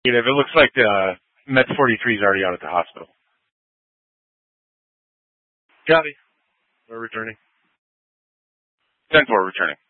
It looks like Met 43 is already out at the hospital. Copy. We're returning. 10-4 returning.